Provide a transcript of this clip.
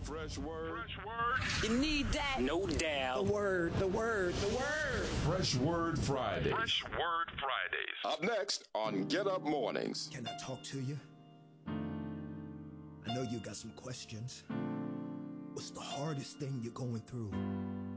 Fresh word. Fresh word. You need that. No doubt. The word. Fresh Word Fridays. Fresh Word Fridays. Up next on Get Up Mornings. Can I talk to you? I know you got some questions. What's the hardest thing you're going through?